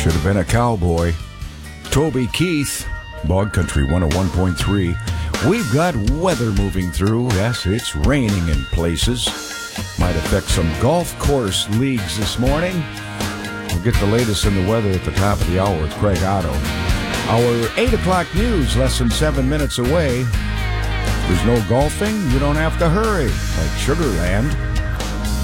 Should have been a cowboy. Toby Keith, Bog Country 101.3. We've got weather moving through. Yes, it's raining in places. Might affect some golf course leagues this morning. We'll get the latest in the weather at the top of the hour with Craig Otto. Our 8 o'clock news, less than 7 minutes away. There's no golfing. You don't have to hurry, like Sugarland.